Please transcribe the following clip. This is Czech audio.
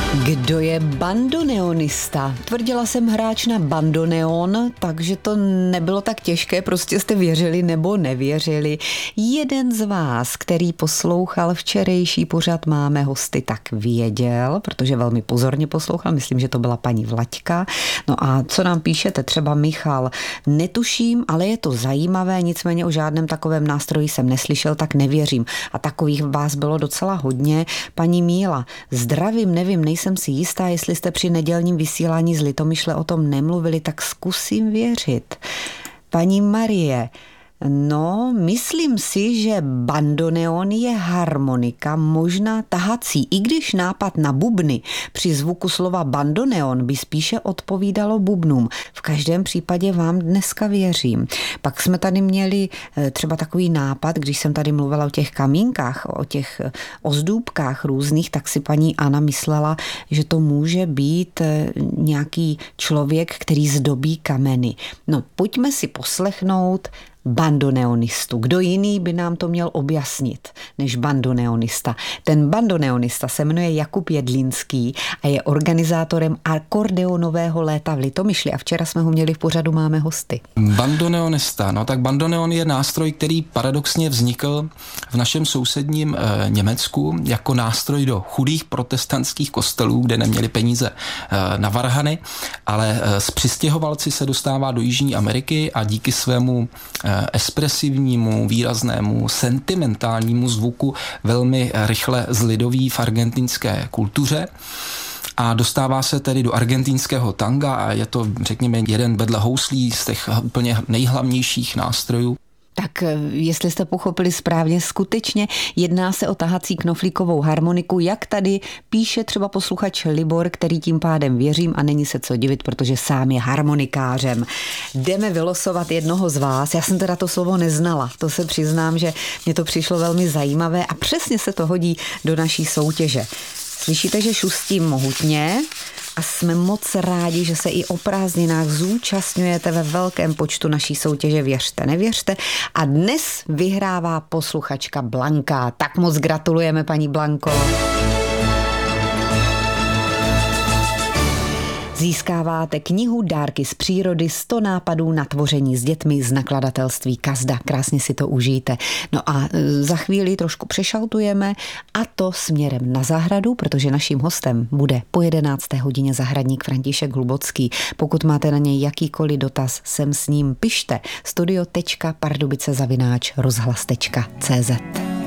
Kdo je bandoneonista? Tvrdila jsem hráč na bandoneon, takže to nebylo tak těžké, prostě jste věřili nebo nevěřili. Jeden z vás, který poslouchal včerejší pořad Máme hosty, tak věděl, protože velmi pozorně poslouchal, myslím, že to byla paní Vlaďka. No a co nám píšete? Třeba Michal. Netuším, ale je to zajímavé, nicméně o žádném takovém nástroji jsem neslyšel, tak nevěřím. A takových vás bylo docela hodně. Paní Míla, zdravím, nevím, nejsem si jistá, jestli jste při nedělním vysílání z Litomyšle o tom nemluvili, tak zkusím věřit. Paní Marie, no, myslím si, že bandoneon je harmonika, možná tahací, i když nápad na bubny při zvuku slova bandoneon by spíše odpovídalo bubnům. V každém případě vám dneska věřím. Pak jsme tady měli třeba takový nápad, když jsem tady mluvila o těch kamínkách, o těch ozdůbkách různých, tak si paní Anna myslela, že to může být nějaký člověk, který zdobí kameny. No, pojďme si poslechnout bandoneonistu. Kdo jiný by nám to měl objasnit než bandoneonista? Ten bandoneonista se jmenuje Jakub Jedlínský a je organizátorem akordeonového léta v Litomyšli a včera jsme ho měli v pořadu Máme hosty. Bandoneonista, no tak bandoneon je nástroj, který paradoxně vznikl v našem sousedním Německu jako nástroj do chudých protestantských kostelů, kde neměli peníze na varhany, ale s přistěhovalci se dostává do Jižní Ameriky a díky svému expresivnímu, výraznému, sentimentálnímu zvuku velmi rychle zlidoví v argentinské kultuře a dostává se tedy do argentinského tanga a je to, řekněme, jeden vedle houslí z těch úplně nejhlavnějších nástrojů. Tak jestli jste pochopili správně, skutečně jedná se o tahací knoflíkovou harmoniku, jak tady píše třeba posluchač Libor, který tím pádem věřím a není se co divit, protože sám je harmonikářem. Jdeme vylosovat jednoho z vás. Já jsem teda to slovo neznala, to se přiznám, že mě to přišlo velmi zajímavé a přesně se to hodí do naší soutěže. Slyšíte, že šustím mohutně a jsme moc rádi, že se i o prázdninách zúčastňujete ve velkém počtu naší soutěže Věřte, nevěřte. A dnes vyhrává posluchačka Blanka. Tak moc gratulujeme, paní Blanko. Získáváte knihu Dárky z přírody 100 nápadů na tvoření s dětmi z nakladatelství Kazda. Krásně si to užijte. No a za chvíli trošku přešaltujeme a to směrem na zahradu, protože naším hostem bude po 11. hodině zahradník František Hlubocký. Pokud máte na něj jakýkoliv dotaz, sem s ním pište studio.pardubice@rozhlas.cz.